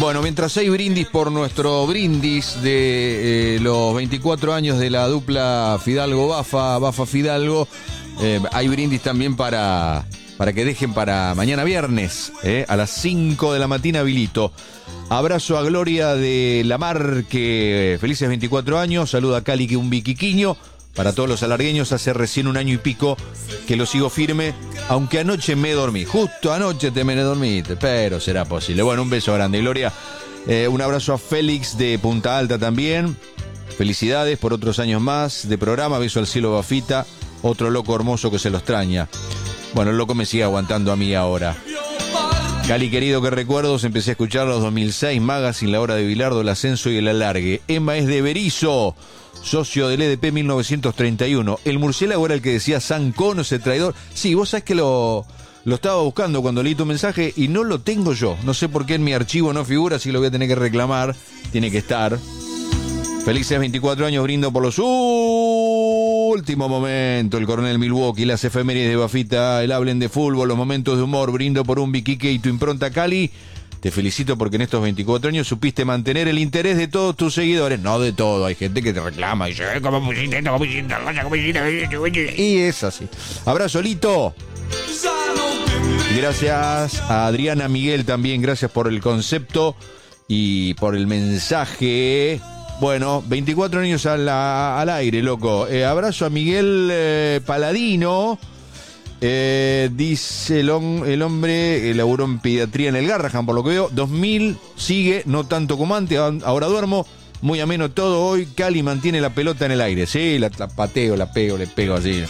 Bueno, mientras hay brindis por nuestro brindis de los 24 años de la dupla Fidalgo-Bafa Fidalgo, hay brindis también para que dejen para mañana viernes, a las 5 de la mañana habilito. Abrazo a Gloria de la Mar, que felices 24 años. Saluda a Cali, que un biquiquiño. Para todos los alargueños, hace recién un año y pico que lo sigo firme, aunque anoche me dormí. Justo anoche me dormiste, pero será posible. Bueno, un beso grande, Gloria. Un abrazo a Félix de Punta Alta también. Felicidades por otros años más de programa. Beso al cielo, Bafita. Otro loco hermoso que se lo extraña. Bueno, el loco me sigue aguantando a mí ahora. Cali, querido, qué recuerdos. Empecé a escuchar los 2006, Magazine, La Hora de Bilardo, El Ascenso y El Alargue. Emma es de Berizo, socio del EDP 1931. El murciélago era el que decía San Cono, ese traidor. Sí, vos sabés que lo estaba buscando cuando leí tu mensaje y no lo tengo yo. No sé por qué en mi archivo no figura, así que lo voy a tener que reclamar. Tiene que estar. Felices 24 años, brindo por los últimos momentos. El coronel Milwaukee, las efemérides de Bafita, el hablen de fútbol, los momentos de humor. Brindo por un Biquique y tu impronta, Cali. Te felicito porque en estos 24 años supiste mantener el interés de todos tus seguidores. No de todo, hay gente que te reclama y dice, ¿cómo pusiste esto? ¿Cómo pusiste la ¿cómo pusiste? Y es así. Abrazo, Lito. Y gracias a Adriana Miguel también, gracias por el concepto y por el mensaje. Bueno, 24 años al aire, loco. Abrazo a Miguel Paladino. Dice el hombre, laburó en pediatría en el Garrahan, por lo que veo. 2000 sigue, no tanto como antes, ahora duermo. Muy ameno todo hoy. Cali mantiene la pelota en el aire. Sí, la pateo, la pego, le pego así.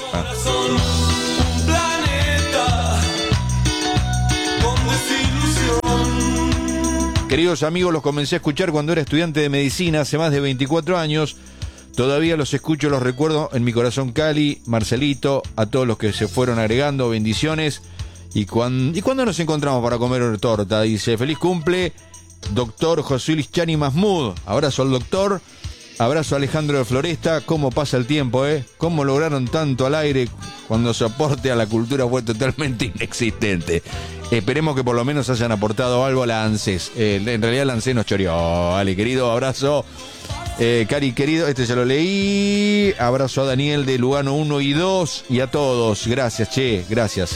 Queridos amigos, los comencé a escuchar cuando era estudiante de medicina hace más de 24 años. Todavía los escucho, los recuerdo en mi corazón, Cali, Marcelito, a todos los que se fueron agregando, bendiciones. ¿Y cuándo nos encontramos para comer torta? Dice, feliz cumple, doctor José Luis Chani Mahmoud. Abrazo al doctor, abrazo a Alejandro de Floresta. ¿Cómo pasa el tiempo, ¿Cómo lograron tanto al aire cuando su aporte a la cultura fue totalmente inexistente? Esperemos que por lo menos hayan aportado algo a la ANSES. En realidad la ANSES nos choreó. Vale, querido, abrazo. Cari, querido, este ya lo leí. Abrazo a Daniel de Lugano 1 y 2 y a todos. Gracias, che, gracias.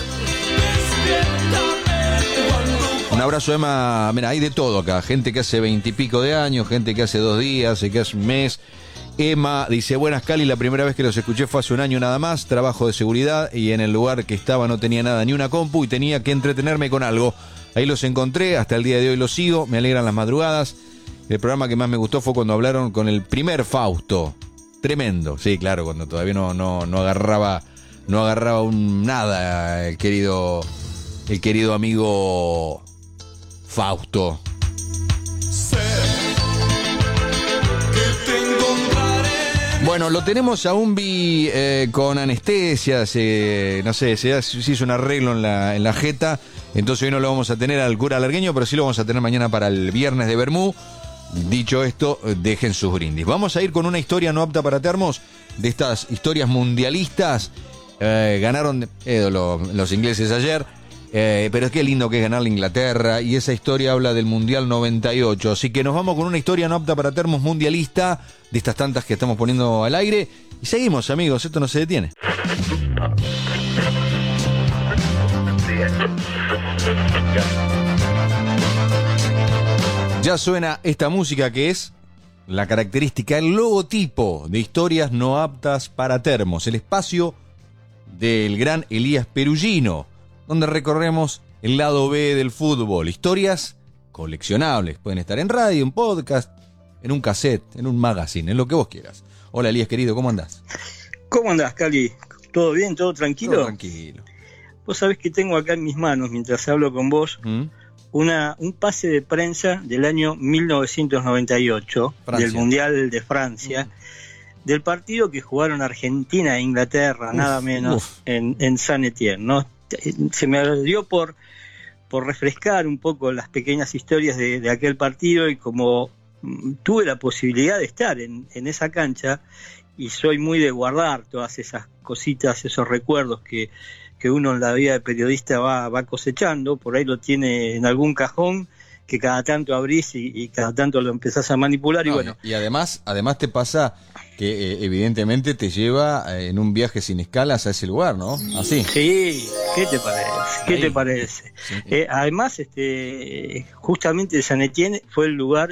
Un abrazo, Emma. Mira, hay de todo acá. Gente que hace 20 y pico de años, gente que hace 2 días, que hace un mes. Emma dice, buenas, Cali, la primera vez que los escuché fue hace un año nada más, trabajo de seguridad y en el lugar que estaba no tenía nada, ni una compu y tenía que entretenerme con algo. Ahí los encontré, hasta el día de hoy los sigo, me alegran las madrugadas. El programa que más me gustó fue cuando hablaron con el primer Fausto. Tremendo, sí, claro, cuando todavía no agarraba nada el querido amigo Fausto. Bueno, lo tenemos a Umbi con anestesia, no sé, se hizo un arreglo en la jeta, entonces hoy no lo vamos a tener al cura alargueño, pero sí lo vamos a tener mañana para el viernes de Bermú. Dicho esto, dejen sus brindis. Vamos a ir con una historia no apta para termos, de estas historias mundialistas. Ganaron los ingleses ayer, pero es que lindo que es ganar la Inglaterra, y esa historia habla del Mundial 98, así que nos vamos con una historia no apta para termos mundialista, de estas tantas que estamos poniendo al aire, y seguimos, amigos, esto no se detiene. Ya suena esta música que es la característica, el logotipo de historias no aptas para termos, el espacio del gran Elías Perugino, donde recorremos el lado B del fútbol. Historias coleccionables. Pueden estar en radio, en podcast, en un cassette, en un magazine, en lo que vos quieras. Hola, Elías, querido, ¿cómo andás? ¿Cómo andás, Cali? ¿Todo bien? ¿Todo tranquilo? Todo tranquilo. Vos sabés que tengo acá en mis manos, mientras hablo con vos, un pase de prensa del año 1998, Francia, del Mundial de Francia, del partido que jugaron Argentina e Inglaterra, nada menos, en Saint-Étienne, ¿no? Se me dio por refrescar un poco las pequeñas historias de aquel partido, y como tuve la posibilidad de estar en esa cancha, y soy muy de guardar todas esas cositas, esos recuerdos que uno en la vida de periodista va cosechando, por ahí lo tiene en algún cajón, que cada tanto abrís y cada tanto lo empezás a manipular. Y además te pasa que evidentemente te lleva en un viaje sin escalas a ese lugar, ¿no? Así. Sí, ¿qué te parece? ¿Qué te parece? Sí. Además, justamente San Etienne fue el lugar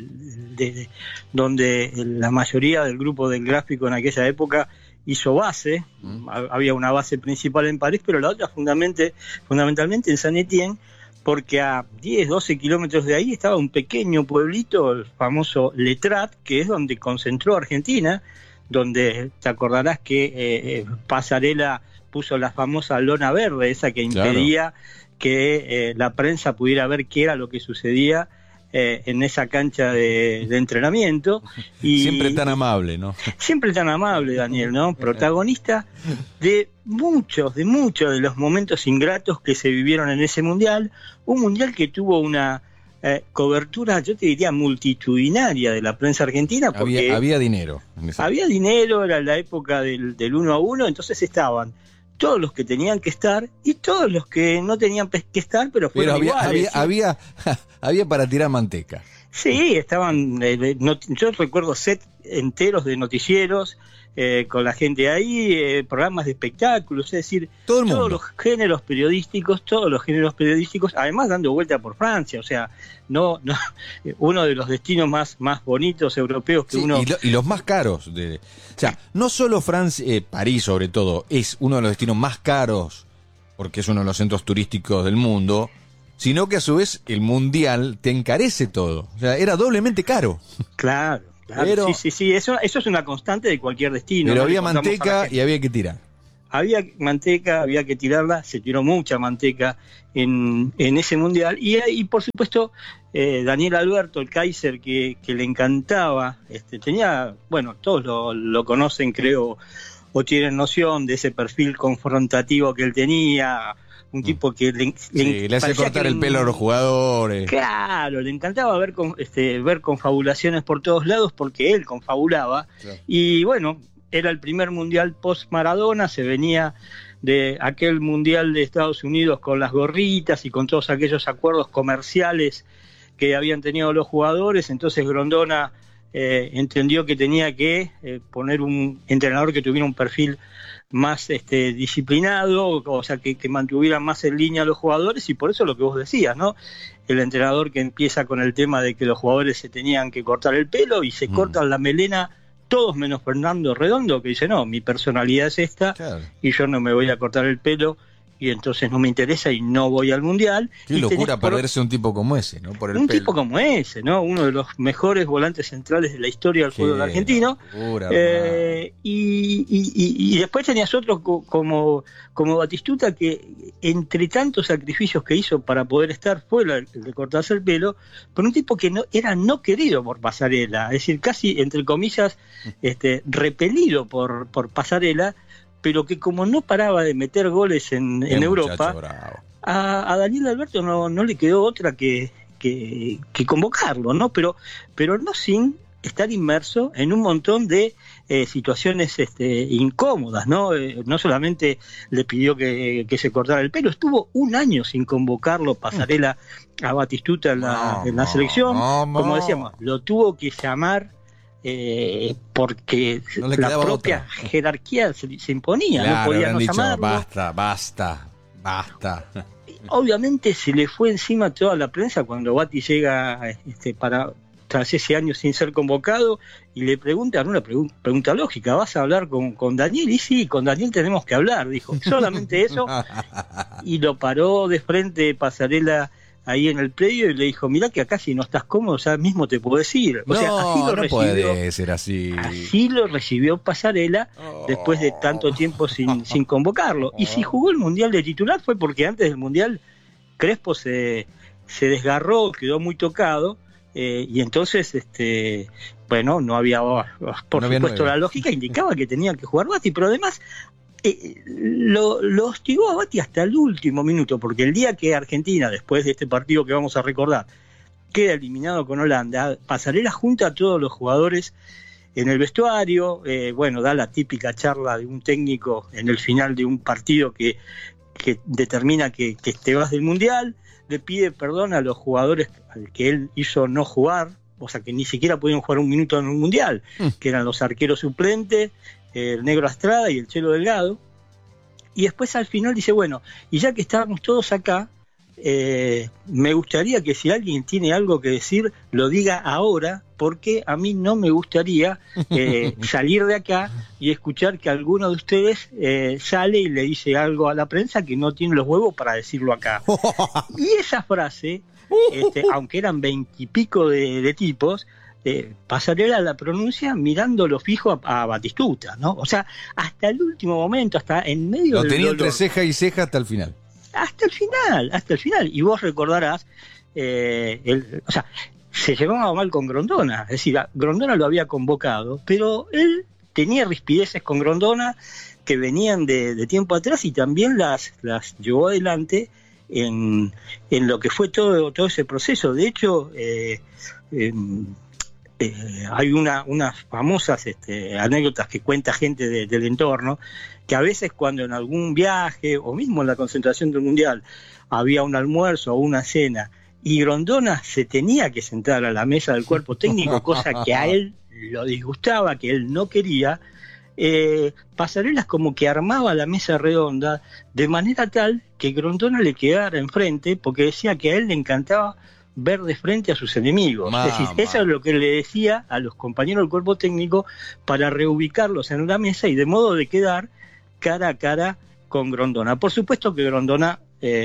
donde la mayoría del grupo del Gráfico en aquella época hizo base. Había una base principal en París, pero la otra fundamentalmente en San Etienne, porque a 10, 12 kilómetros de ahí estaba un pequeño pueblito, el famoso Letrat, que es donde concentró Argentina, donde te acordarás que Pasarela puso la famosa lona verde, esa que impedía que la prensa pudiera ver qué era lo que sucedía en esa cancha de entrenamiento. Y siempre tan amable, ¿no? Siempre tan amable, Daniel, ¿no? Protagonista de muchos de los momentos ingratos que se vivieron en ese mundial. Un mundial que tuvo una cobertura, yo te diría, multitudinaria de la prensa argentina. Porque había dinero. Había dinero, era la época del 1-1, entonces estaban todos los que tenían que estar y todos los que no tenían que estar, pero fueron iguales. Había para tirar manteca. Sí, estaban, yo recuerdo set enteros de noticieros, con la gente ahí, programas de espectáculos, es decir, todos los géneros periodísticos, además dando vuelta por Francia, o sea, no uno de los destinos más bonitos europeos que uno... Y los más caros, o sea, no solo Francia, París sobre todo, es uno de los destinos más caros, porque es uno de los centros turísticos del mundo, sino que a su vez el mundial te encarece todo, o sea, era doblemente caro. Claro. Pero, sí, eso es una constante de cualquier destino. Pero había manteca y había que tirar. Había manteca, había que tirarla, se tiró mucha manteca en ese mundial. Y por supuesto, Daniel Alberto, el Kaiser, que le encantaba, tenía, bueno, todos lo conocen, creo, o tienen noción de ese perfil confrontativo que él tenía. Un tipo que le hace cortar el pelo a los jugadores. Claro, le encantaba ver confabulaciones por todos lados porque él confabulaba. Claro. Y bueno, era el primer mundial post-Maradona, se venía de aquel mundial de Estados Unidos con las gorritas y con todos aquellos acuerdos comerciales que habían tenido los jugadores. Entonces Grondona entendió que tenía que poner un entrenador que tuviera un perfil más disciplinado, o sea, que mantuviera más en línea a los jugadores, y por eso lo que vos decías, ¿no? El entrenador que empieza con el tema de que los jugadores se tenían que cortar el pelo y se cortan la melena, todos menos Fernando Redondo, que dice, no, mi personalidad es esta, claro, y yo no me voy a cortar el pelo, y entonces no me interesa y no voy al mundial. Qué locura perderse un tipo como ese, ¿no? Por el un pelo. Tipo como ese, ¿no? Uno de los mejores volantes centrales de la historia del fútbol argentino. Locura, y después tenías otro como Batistuta, que entre tantos sacrificios que hizo para poder estar fuera el de cortarse el pelo, pero un tipo que era no querido por Pasarela, es decir, casi entre comillas repelido por Pasarela, pero que como no paraba de meter goles en Europa, a Daniel Alberto no le quedó otra que convocarlo, ¿no? Pero no sin estar inmerso en un montón de situaciones incómodas, ¿no? No solamente le pidió que se cortara el pelo, estuvo un año sin convocarlo Pasarela a Batistuta en la selección, como decíamos, lo tuvo que llamar porque la propia jerarquía se imponía, claro, no podía no llamarlo. Basta. Obviamente se le fue encima toda la prensa cuando Bati llega tras ese año sin ser convocado, y le preguntan una pregunta lógica: ¿vas a hablar con Daniel? Y sí, con Daniel tenemos que hablar, dijo, solamente eso, y lo paró de frente Pasarela ahí en el predio y le dijo, mirá que acá si no estás cómodo, ya mismo te puedo decir. O sea, así lo recibió, puede ser así. Así lo recibió Pasarela después de tanto tiempo sin convocarlo. Y si jugó el Mundial de titular fue porque antes del Mundial Crespo se desgarró, quedó muy tocado, y entonces no había, por supuesto, la lógica indicaba que tenía que jugar Bati, pero además lo hostigó a Bati hasta el último minuto, porque el día que Argentina, después de este partido que vamos a recordar, queda eliminado con Holanda, Pasarela junta a todos los jugadores en el vestuario, da la típica charla de un técnico en el final de un partido que determina que te vas del Mundial, le pide perdón a los jugadores al que él hizo no jugar, o sea que ni siquiera podían jugar un minuto en un mundial, que eran los arqueros suplentes, el Negro Estrada y el Chelo Delgado. Y después al final dice, bueno, y ya que estábamos todos acá, me gustaría que si alguien tiene algo que decir, lo diga ahora, porque a mí no me gustaría salir de acá y escuchar que alguno de ustedes sale y le dice algo a la prensa que no tiene los huevos para decirlo acá. Y esa frase, aunque eran 20 y pico de tipos, Pasarela la pronuncia mirándolo fijo a Batistuta, ¿no? O sea, hasta el último momento, hasta en medio del dolor. Lo tenía entre ceja y ceja hasta el final. Hasta el final. Y vos recordarás, o sea, se llevaba mal con Grondona. Es decir, Grondona lo había convocado, pero él tenía rispideces con Grondona que venían de tiempo atrás y también las llevó adelante en lo que fue todo ese proceso. De hecho, hay unas famosas anécdotas que cuenta gente del entorno, que a veces cuando en algún viaje o mismo en la concentración del Mundial había un almuerzo o una cena y Grondona se tenía que sentar a la mesa del cuerpo técnico, cosa que a él lo disgustaba, que él no quería, Pasarelas como que armaba la mesa redonda de manera tal que Grondona le quedara enfrente, porque decía que a él le encantaba ver de frente a sus enemigos. Es decir, eso es lo que le decía a los compañeros del cuerpo técnico para reubicarlos en la mesa y de modo de quedar cara a cara con Grondona. Por supuesto que Grondona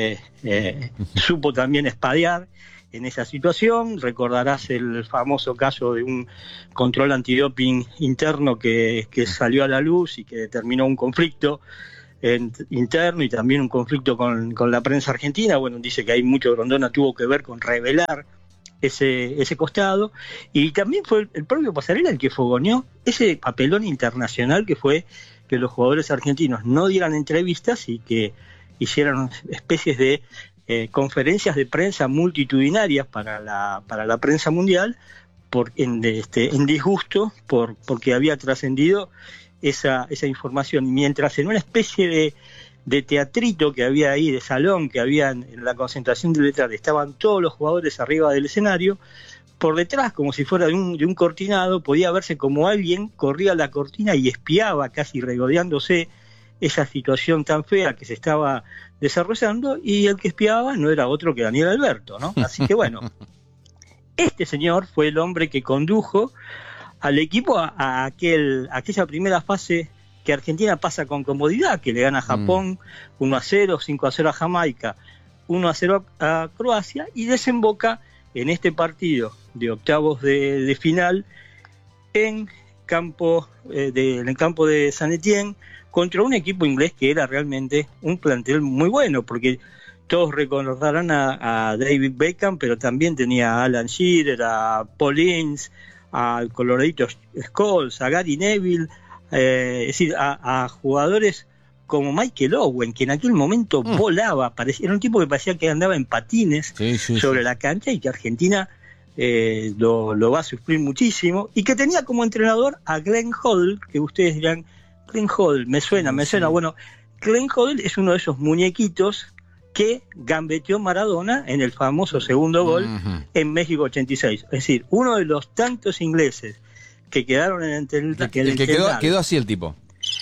supo también espadear en esa situación. Recordarás el famoso caso de un control antidoping interno que salió a la luz y que determinó un conflicto interno y también un conflicto con la prensa argentina. Bueno, dice que hay mucho Grondona tuvo que ver con revelar ese costado, y también fue el propio Pasarela el que fogoneó ese papelón internacional que fue que los jugadores argentinos no dieran entrevistas y que hicieran especies de conferencias de prensa multitudinarias para la prensa mundial en disgusto porque había trascendido esa información. Mientras en una especie de teatrito que había ahí, de salón que había en la concentración de Belgrano, estaban todos los jugadores arriba del escenario, por detrás, como si fuera de un cortinado, podía verse como alguien corría la cortina y espiaba, casi regodeándose, esa situación tan fea que se estaba desarrollando, y el que espiaba no era otro que Daniel Alberto, ¿no? Así que bueno, este señor fue el hombre que condujo al equipo a aquella primera fase que Argentina pasa con comodidad, que le gana a Japón 1-0, 5-0 a Jamaica, 1-0 a Croacia, y desemboca en este partido de octavos de final en el campo de San Etienne contra un equipo inglés que era realmente un plantel muy bueno, porque todos recordarán a David Beckham, pero también tenía a Alan Shearer, a Paul Ince, al Coloradito Scholes, a Gary Neville, es decir, a jugadores como Michael Owen, que en aquel momento volaba, era un tipo que parecía que andaba en patines sobre la cancha, y que Argentina lo va a sufrir muchísimo, y que tenía como entrenador a Glenn Hoddle, que ustedes dirán, Glenn Hoddle, me suena. Bueno, Glenn Hoddle es uno de esos muñequitos que gambeteó Maradona en el famoso segundo gol en México 86. Es decir, uno de los tantos ingleses que quedaron en el quedó así el tipo.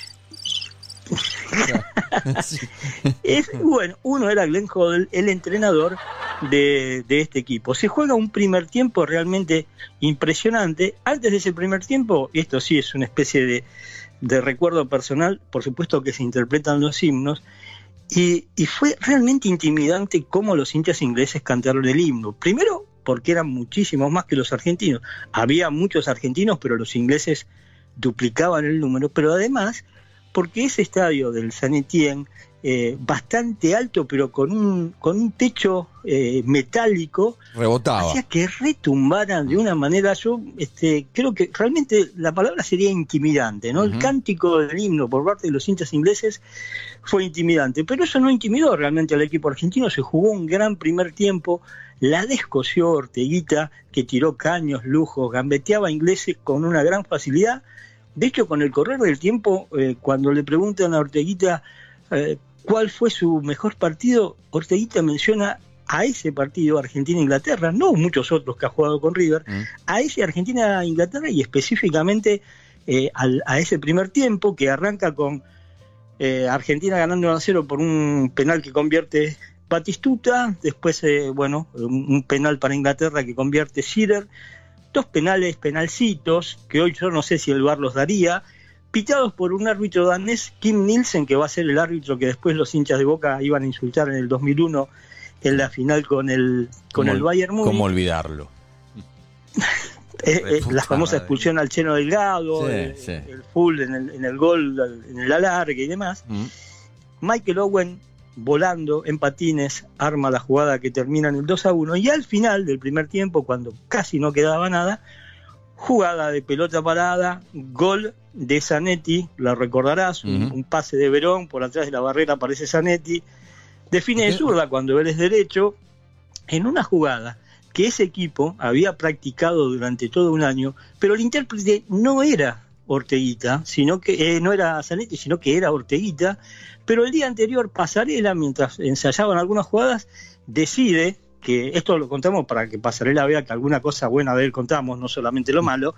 Bueno, uno era Glenn Hoddle, el entrenador de este equipo. Se juega un primer tiempo realmente impresionante. Antes de ese primer tiempo, y esto sí es una especie de recuerdo personal, por supuesto que se interpretan los himnos, y fue realmente intimidante cómo los hinchas ingleses cantaron el himno. Primero, porque eran muchísimos más que los argentinos. Había muchos argentinos, pero los ingleses duplicaban el número, pero además porque ese estadio del San Etienne, bastante alto, pero con un techo metálico, rebotaba, hacía que retumbaran de una manera. Yo creo que realmente la palabra sería intimidante, ¿no? El cántico del himno por parte de los hinchas ingleses fue intimidante, pero eso no intimidó realmente al equipo argentino. Se jugó un gran primer tiempo, la descosió Orteguita, que tiró caños, lujos, gambeteaba ingleses con una gran facilidad. De hecho, con el correr del tiempo, cuando le preguntan a Orteguita cuál fue su mejor partido, Orteguita menciona a ese partido Argentina-Inglaterra, no muchos otros que ha jugado con River, a ese Argentina-Inglaterra y específicamente a ese primer tiempo que arranca con Argentina ganando 1-0 por un penal que convierte Batistuta, después un penal para Inglaterra que convierte Shearer, 2 penalcitos, que hoy yo no sé si el VAR los daría, pitados por un árbitro danés, Kim Nielsen, que va a ser el árbitro que después los hinchas de Boca iban a insultar en el 2001 en la final con el Bayern Múnich. ¿Cómo olvidarlo? La famosa expulsión al Cheno Delgado, el full en el gol, en el alargue y demás. Michael Owen, volando en patines, arma la jugada que termina en el 2-1, y al final del primer tiempo, cuando casi no quedaba nada, jugada de pelota parada, gol de Zanetti, la recordarás, un pase de Verón, por atrás de la barrera aparece Zanetti, define de zurda cuando él es derecho, en una jugada que ese equipo había practicado durante todo un año, pero el intérprete no era Orteguita, sino que no era Zanetti, sino que era Orteguita, pero el día anterior Pasarela, mientras ensayaban algunas jugadas, decide, que esto lo contamos para que Pasarela vea que alguna cosa buena de él contamos, no solamente lo malo,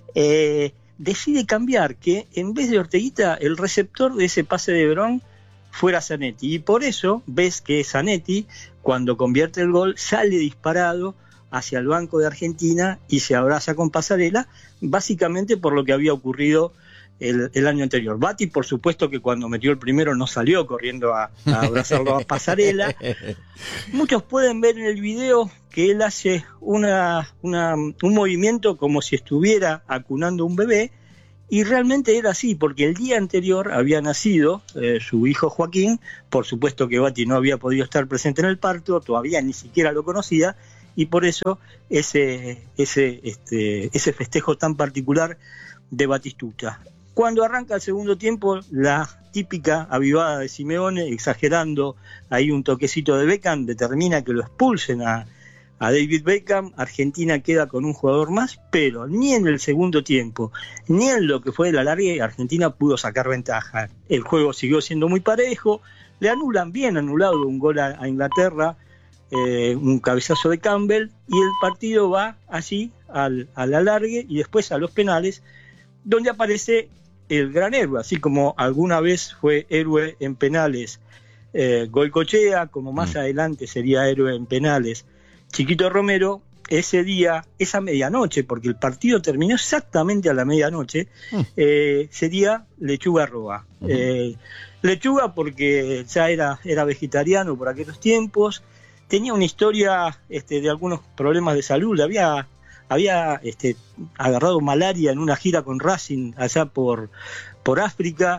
decide cambiar, que en vez de Orteguita, el receptor de ese pase de Verón fuera Zanetti, y por eso ves que Zanetti, cuando convierte el gol, sale disparado hacia el banco de Argentina y se abraza con Pasarela, básicamente por lo que había ocurrido el año anterior. Bati, por supuesto, que cuando metió el primero no salió corriendo a abrazarlo a Pasarela. Muchos pueden ver en el video que él hace un movimiento como si estuviera acunando un bebé, y realmente era así, porque el día anterior había nacido su hijo Joaquín. Por supuesto que Bati no había podido estar presente en el parto, todavía ni siquiera lo conocía, y por eso ese festejo tan particular de Batistuta. Cuando arranca el segundo tiempo, la típica avivada de Simeone, exagerando ahí un toquecito de Beckham, determina que lo expulsen a David Beckham. Argentina queda con un jugador más, pero ni en el segundo tiempo, ni en lo que fue el alargue, Argentina pudo sacar ventaja. El juego siguió siendo muy parejo, le anulan, bien anulado, un gol a Inglaterra, un cabezazo de Campbell, y el partido va así al alargue y después a los penales, donde aparece el gran héroe, así como alguna vez fue héroe en penales Goicoechea, como más adelante sería héroe en penales Chiquito Romero. Ese día, esa medianoche, porque el partido terminó exactamente a la medianoche, sería Lechuga Roa. Lechuga porque ya era vegetariano por aquellos tiempos, tenía una historia de algunos problemas de salud, había agarrado malaria en una gira con Racing allá por África,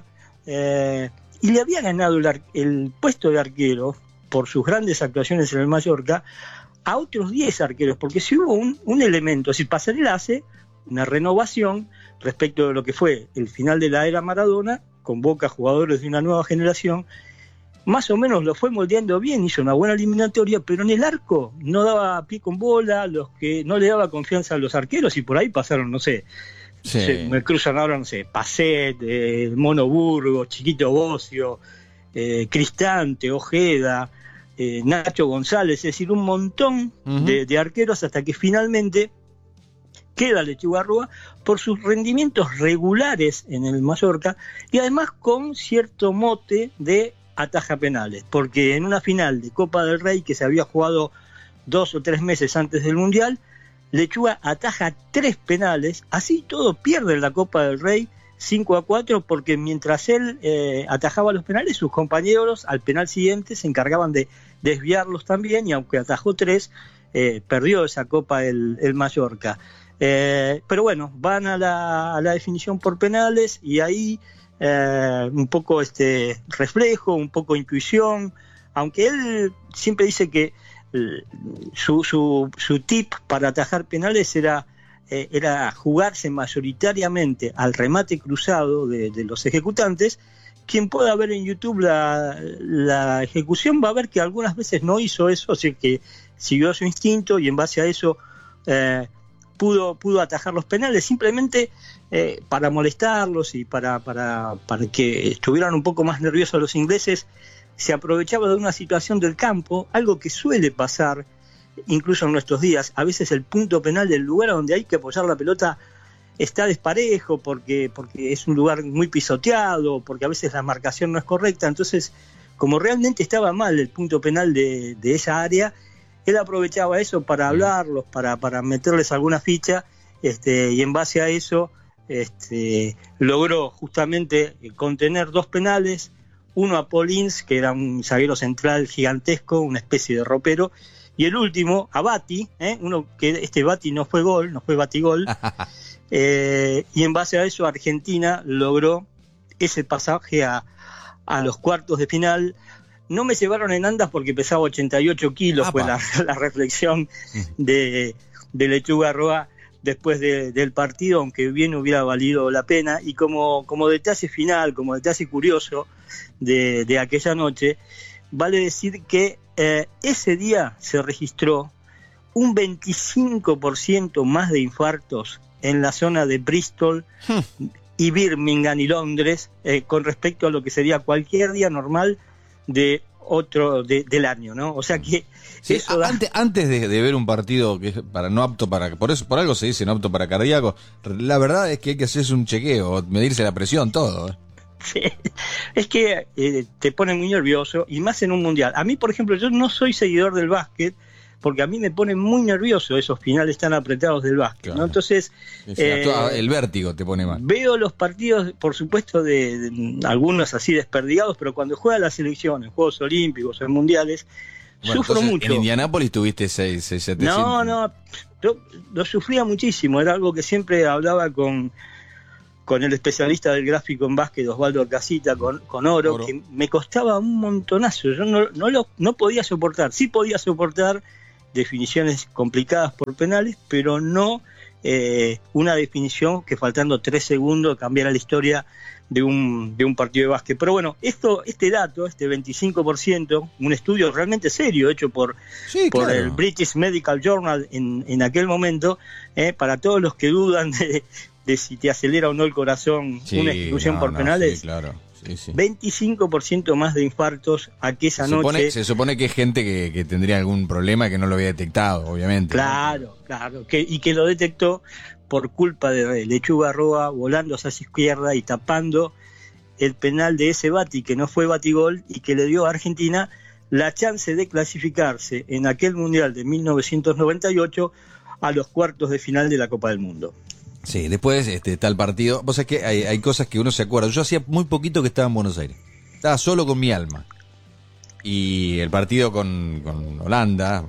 y le había ganado el puesto de arquero por sus grandes actuaciones en el Mallorca a otros 10 arqueros, porque si hubo un elemento, si Pasarela hace una renovación respecto de lo que fue el final de la era Maradona, convoca jugadores de una nueva generación, más o menos lo fue moldeando bien, hizo una buena eliminatoria, pero en el arco no daba pie con bola, los que no le daba confianza a los arqueros, y por ahí pasaron, no sé, me cruzan ahora, no sé, Pacet, Mono Burgos, Chiquito Bocio, Cristante, Ojeda, Nacho González, es decir, un montón de arqueros, hasta que finalmente queda Lechuga Roa por sus rendimientos regulares en el Mallorca, y además con cierto mote de ataja penales, porque en una final de Copa del Rey que se había jugado 2 o 3 meses antes del Mundial, Lechuga ataja 3 penales, así todo pierde la Copa del Rey 5-4, porque mientras él atajaba los penales, sus compañeros al penal siguiente se encargaban de desviarlos también, y aunque atajó 3, perdió esa Copa el Mallorca. Pero bueno, van a la definición por penales, y ahí un poco reflejo, un poco intuición, aunque él siempre dice que su tip para atajar penales era jugarse mayoritariamente al remate cruzado de los ejecutantes. Quien pueda ver en YouTube la ejecución va a ver que algunas veces no hizo eso, así que siguió su instinto, y en base a eso pudo atajar los penales, simplemente para molestarlos y para que estuvieran un poco más nerviosos los ingleses. se aprovechaba de una situación del campo, algo que suele pasar incluso en nuestros días. A veces el punto penal del lugar donde hay que apoyar la pelota está desparejo porque es un lugar muy pisoteado, porque a veces la marcación no es correcta. Entonces, como realmente estaba mal el punto penal de esa área, él aprovechaba eso para hablarlos, para meterles alguna ficha, y en base a eso logró justamente contener 2 penales, uno a Paul Ince, que era un zaguero central gigantesco, una especie de ropero, y el último a Batty, uno que Batty no fue gol, no fue batigol, y en base a eso Argentina logró ese pasaje a los cuartos de final. No me llevaron en andas porque pesaba 88 kilos, fue la reflexión de Lechuga Roa después del partido, aunque bien hubiera valido la pena. Y como detalle final, como detalle curioso de aquella noche, vale decir que ese día se registró un 25% más de infartos en la zona de Bristol y Birmingham y Londres con respecto a lo que sería cualquier día normal del año, ¿no? O sea que sí, eso antes de ver un partido que es no apto para, por algo se dice no apto para cardíacos, la verdad es que hay que hacerse un chequeo, medirse la presión, todo. Sí, es que te pone muy nervioso, y más en un mundial. A mí, por ejemplo, yo no soy seguidor del básquet, porque a mí me pone muy nervioso esos finales tan apretados del básquet, claro, ¿no? Entonces, el vértigo te pone mal. Veo los partidos, por supuesto, de algunos así desperdigados, pero cuando juega la selección en Juegos Olímpicos, en Mundiales, sufro mucho. En Indianápolis tuviste 600. No, yo lo sufría muchísimo. Era algo que siempre hablaba con el especialista del gráfico en básquet, Osvaldo Casita, con Oro, que me costaba un montonazo. Yo no podía soportar. Sí podía soportar definiciones complicadas por penales, pero no una definición que faltando 3 segundos cambiara la historia de un partido de básquet. Pero bueno, este dato, este 25%, un estudio realmente serio hecho por el British Medical Journal en aquel momento, para todos los que dudan de si te acelera o no el corazón una ejecución por penales. Sí, claro. Sí. 25% más de infartos aquella noche. Se supone que es gente que tendría algún problema que no lo había detectado, obviamente. Claro, y que lo detectó por culpa de Lechuga Roa volando hacia su izquierda y tapando el penal de ese Batty, que no fue batigol, y que le dio a Argentina la chance de clasificarse en aquel Mundial de 1998 a los cuartos de final de la Copa del Mundo. Sí, después está el partido. Vos sabés que hay cosas que uno se acuerda. Yo hacía muy poquito que estaba en Buenos Aires. Estaba solo con mi alma. Y el partido con Holanda,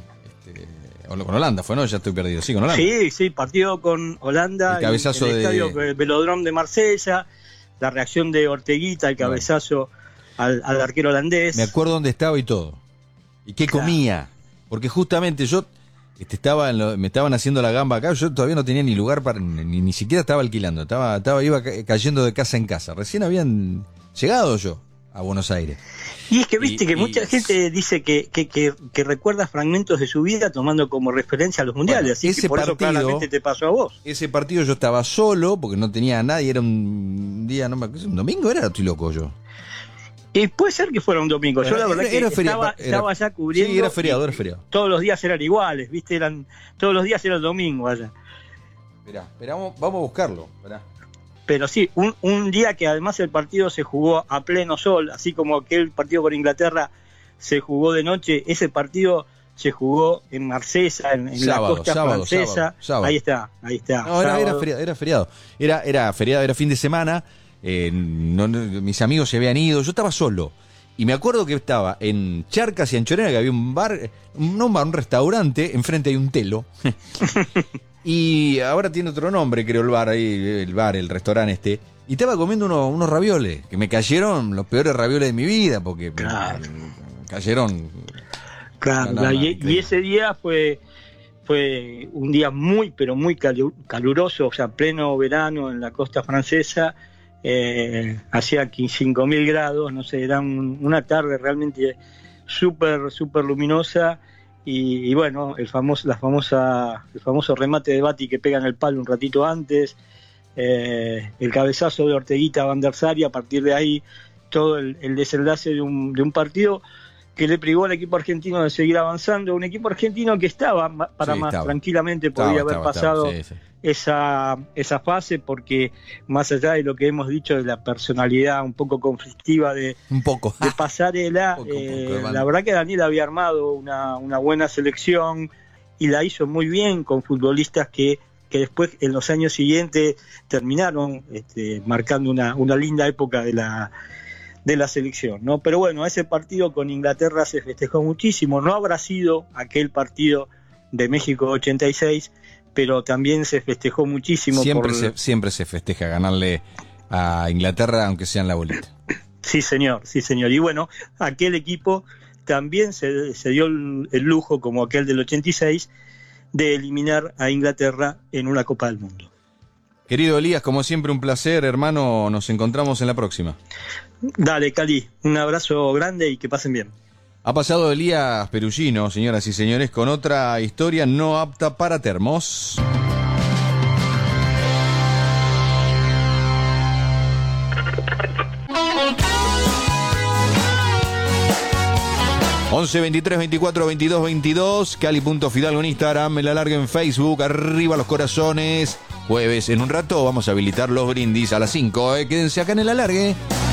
con Holanda fue, ¿no? Ya estoy perdido. Sí, con Holanda. Sí, partido con Holanda. El cabezazo en el estadio Velodrome de Marsella. La reacción de Orteguita, el cabezazo al arquero holandés. Me acuerdo dónde estaba y todo. Y qué comía. Porque justamente yo... me estaban haciendo la gamba acá, yo todavía no tenía ni lugar para, ni siquiera estaba alquilando, iba cayendo de casa en casa. Recién habían llegado yo a Buenos Aires. Y es que viste que mucha gente dice que recuerda fragmentos de su vida tomando como referencia a los mundiales, así que por eso claramente te pasó a vos. Ese partido yo estaba solo, porque no tenía a nadie, era un día, un domingo, estoy loco yo. Puede ser que fuera un domingo. Yo la verdad estaba allá cubriendo. Sí, era feriado. Todos los días eran iguales, ¿viste? Todos los días era el domingo allá. Esperá, vamos a buscarlo. Esperá. Pero sí, un día que además el partido se jugó a pleno sol, así como aquel partido con Inglaterra se jugó de noche, ese partido se jugó en Marsella, en la costa francesa. Sábado. Ahí está. No, era feriado. Era feriado, era fin de semana. Mis amigos se habían ido, yo estaba solo y me acuerdo que estaba en Charcas y Anchorena, que había un restaurante, enfrente hay un telo y ahora tiene otro nombre, creo, el restaurante y estaba comiendo unos ravioles que me cayeron los peores ravioles de mi vida porque cayeron. Claro, y ese día fue un día muy pero muy caluroso, o sea, pleno verano en la costa francesa. Hacía 5.000 grados, no sé, era una tarde realmente súper luminosa y bueno, el famoso remate de Batty que pega en el palo un ratito antes, el cabezazo de Orteguita a Van der Sar, y a partir de ahí todo el desenlace de un partido que le privó al equipo argentino de seguir avanzando, un equipo argentino que estaba tranquilamente podía haber pasado esa fase, porque más allá de lo que hemos dicho de la personalidad un poco conflictiva de Pasarela, la verdad que Daniel había armado una buena selección y la hizo muy bien con futbolistas que después en los años siguientes terminaron marcando una linda época de la selección, ¿no? Pero bueno, ese partido con Inglaterra se festejó muchísimo. No habrá sido aquel partido de México 86, pero también se festejó muchísimo. Siempre se festeja ganarle a Inglaterra, aunque sea en la bolita. Sí, señor. Y bueno, aquel equipo también se dio el lujo, como aquel del 86, de eliminar a Inglaterra en una Copa del Mundo. Querido Elías, como siempre un placer, hermano, nos encontramos en la próxima. Dale, Cali, un abrazo grande y que pasen bien. Ha pasado Elías Perugino, señoras y señores, con otra historia no apta para termos. ...11 23 24 22 22... Cali.Fidalgo en Instagram... El Alargue en Facebook... Arriba los corazones... Jueves, en un rato vamos a habilitar los brindis a las 5... Quédense acá en El Alargue.